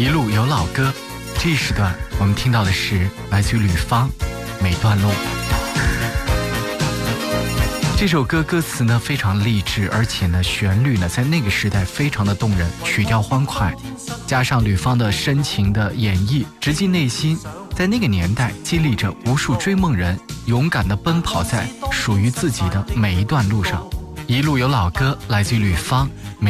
一路有老歌。这一时段我们听到的是来自于吕方《每段路》。这首歌歌词呢非常励志，而且呢旋律呢在那个时代非常的动人，曲调欢快，加上吕方的深情的演绎，直击内心，在那个年代激励着无数追梦人勇敢地奔跑在属于自己的每一段路上。一路有老歌，来自于吕方。